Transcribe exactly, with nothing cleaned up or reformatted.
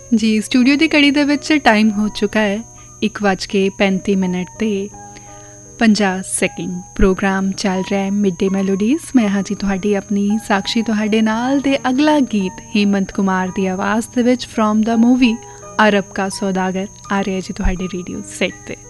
जी studio की घड़ी के टाइम हो चुका है एक वज के पैंती मिनट ते पंजाह सैकेंड। प्रोग्राम चल रहा है मिड डे मैलोडीज। मैं हाँ जी तुहाडी अपनी साक्षी तुहाडे नाल। दे अगला गीत हेमंत कुमार की आवाज़ दे विच फ्रॉम द मूवी अरब का सौदागर आ रहा है जी तुहाडे रेडियो सेट ते।